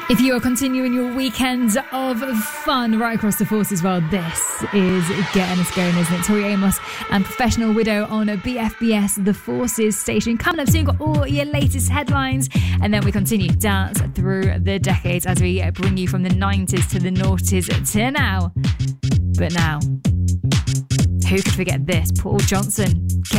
If you are continuing your weekends of fun right across the force as well, this is getting us going, isn't it? Tori Amos and Professional Widow on BFBS, the Forces station. Coming up soon, got all your latest headlines, and then we continue dance through the decades as we bring you from the 90s to the noughties to now. But now, who could forget this? Paul Johnson.